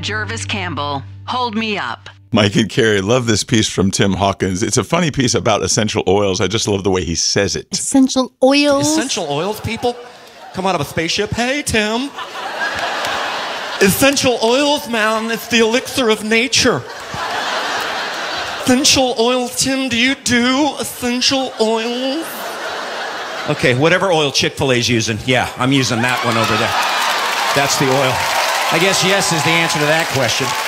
Jervis Campbell, Hold Me Up. Mike and Carrie, love this piece from Tim Hawkins. It's a funny piece about essential oils. I just love the way he says it. Essential oils? Essential oils, people? Come out of a spaceship. Hey, Tim. Essential oils, man. It's the elixir of nature. Essential oils, Tim, do you do essential oils? Okay, whatever oil Chick-fil-A's using. Yeah, I'm using that one over there. That's the oil. I guess yes is the answer to that question.